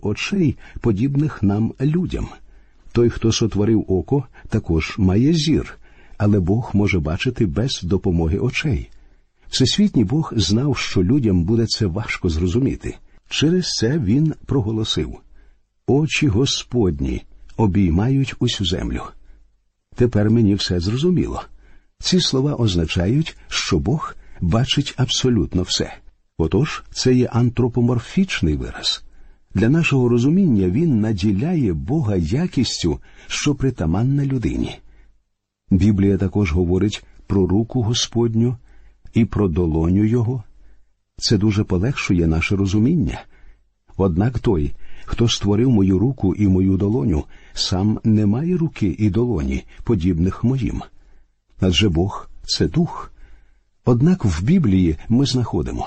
очей, подібних нам людям. Той, хто сотворив око, також має зір, але Бог може бачити без допомоги очей. Всесвітній Бог знав, що людям буде це важко зрозуміти. Через це він проголосив: «Очі Господні обіймають усю землю». Тепер мені все зрозуміло. Ці слова означають, що Бог бачить абсолютно все. Отож, це є антропоморфічний вираз. Для нашого розуміння він наділяє Бога якістю, що притаманна людині. Біблія також говорить про руку Господню і про долоню Його. Це дуже полегшує наше розуміння. Однак той, хто створив мою руку і мою долоню, сам не має руки і долоні, подібних моїм. Адже Бог – це дух. Однак в Біблії ми знаходимо: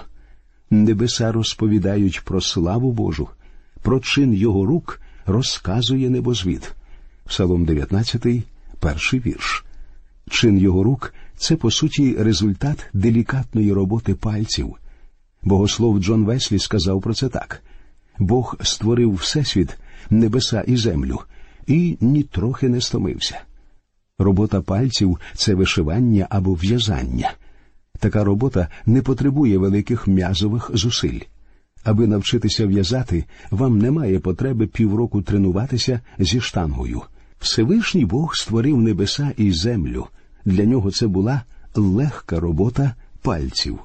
небеса розповідають про славу Божу, про чин Його рук розказує небозвід. Псалом 19, перший вірш. Чин Його рук – це, по суті, результат делікатної роботи пальців. Богослов Джон Веслі сказав про це так: «Бог створив Всесвіт, небеса і землю, і нітрохи не стомився». Робота пальців – це вишивання або в'язання. Така робота не потребує великих м'язових зусиль. Аби навчитися в'язати, вам немає потреби півроку тренуватися зі штангою. Всевишній Бог створив небеса і землю. Для нього це була легка робота пальців.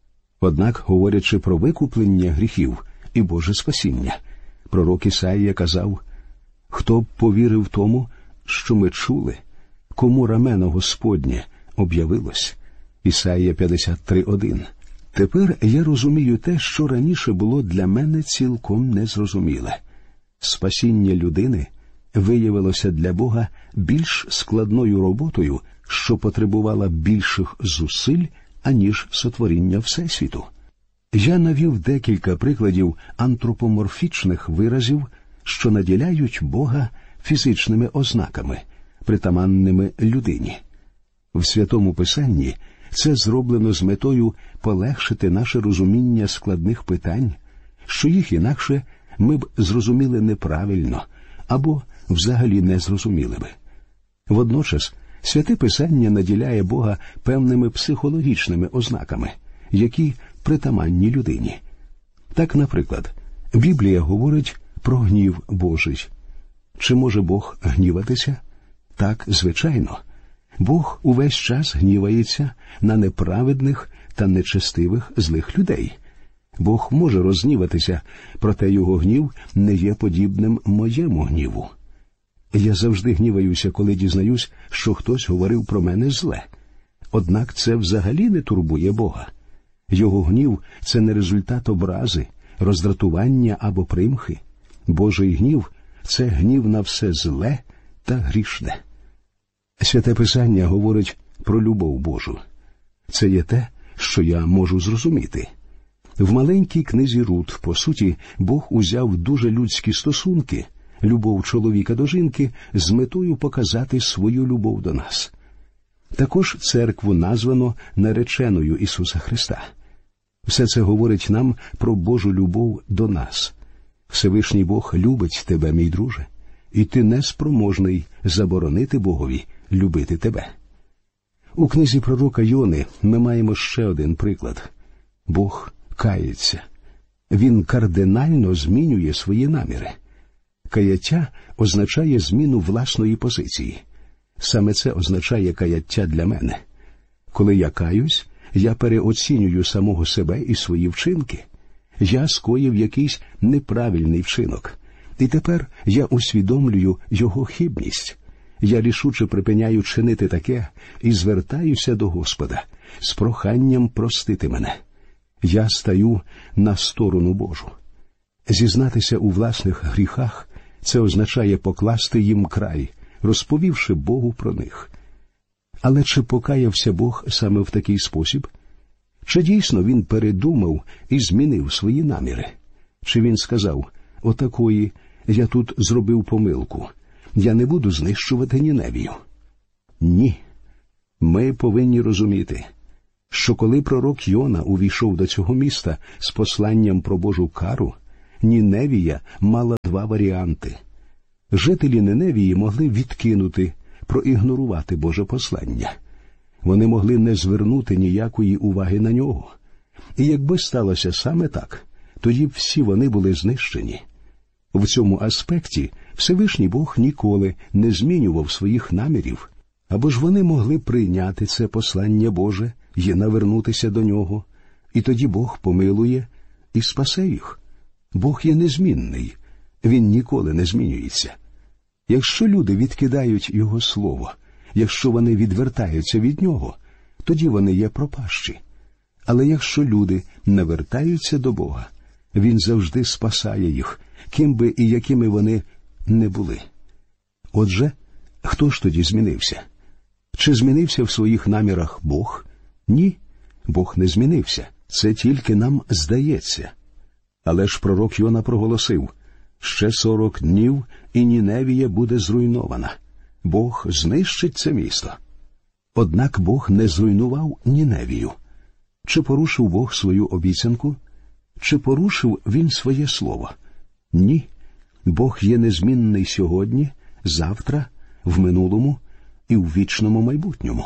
Однак, говорячи про викуплення гріхів і Боже спасіння, пророк Ісаїя казав: «Хто б повірив тому, що ми чули, кому рамено Господнє об'явилось». Ісаїя 53:1. Тепер я розумію те, що раніше було для мене цілком незрозуміле. Спасіння людини виявилося для Бога більш складною роботою, що потребувала більших зусиль, аніж сотворіння Всесвіту. Я навів декілька прикладів антропоморфічних виразів, що наділяють Бога фізичними ознаками, притаманними людині. В Святому Писанні це зроблено з метою полегшити наше розуміння складних питань, що їх інакше ми б зрозуміли неправильно або взагалі не зрозуміли би. Водночас, Святе Писання наділяє Бога певними психологічними ознаками, які притаманні людині. Так, наприклад, Біблія говорить про гнів Божий. Чи може Бог гніватися? Так, звичайно. Бог увесь час гнівається на неправедних та нечестивих злих людей. Бог може розгніватися, проте його гнів не є подібним моєму гніву. Я завжди гніваюся, коли дізнаюсь, що хтось говорив про мене зле. Однак це взагалі не турбує Бога. Його гнів – це не результат образи, роздратування або примхи. Божий гнів – це гнів на все зле та грішне. Святе Писання говорить про любов Божу. Це є те, що я можу зрозуміти. В маленькій книзі Рут, по суті, Бог узяв дуже людські стосунки, любов чоловіка до жінки, з метою показати свою любов до нас. Також церкву названо нареченою Ісуса Христа. Все це говорить нам про Божу любов до нас. Всевишній Бог любить тебе, мій друже, і ти неспроможний заборонити Богові любити тебе. У книзі пророка Йони ми маємо ще один приклад. Бог кається. Він кардинально змінює свої наміри. Каяття означає зміну власної позиції. Саме це означає каяття для мене. Коли я каюсь, я переоцінюю самого себе і свої вчинки. Я скоїв якийсь неправильний вчинок. І тепер я усвідомлюю його хибність. Я рішуче припиняю чинити таке і звертаюся до Господа з проханням простити мене. Я стаю на сторону Божу. Зізнатися у власних гріхах – це означає покласти їм край, розповівши Богу про них. Але чи покаявся Бог саме в такий спосіб? Чи дійсно він передумав і змінив свої наміри? Чи він сказав: «Отакої, я тут зробив помилку, я не буду знищувати Ніневію»? Ні. Ми повинні розуміти, що коли пророк Йона увійшов до цього міста з посланням про Божу кару, Ніневія мала два варіанти. Жителі Ніневії могли відкинути, проігнорувати Боже послання. Вони могли не звернути ніякої уваги на нього. І якби сталося саме так, тоді б всі вони були знищені. В цьому аспекті Всевишній Бог ніколи не змінював своїх намірів, або ж вони могли прийняти це послання Боже і навернутися до нього, і тоді Бог помилує і спасе їх. Бог є незмінний, Він ніколи не змінюється. Якщо люди відкидають Його Слово, якщо вони відвертаються від Нього, тоді вони є пропащі. Але якщо люди навертаються до Бога, Він завжди спасає їх, ким би і якими вони не були. Отже, хто ж тоді змінився? Чи змінився в своїх намірах Бог? Ні, Бог не змінився. Це тільки нам здається. Але ж пророк Йона проголосив: «Ще 40 днів, і Ніневія буде зруйнована. Бог знищить це місто». Однак Бог не зруйнував Ніневію. Чи порушив Бог свою обіцянку? Чи порушив Він своє слово? Ні. Бог є незмінний сьогодні, завтра, в минулому і в вічному майбутньому.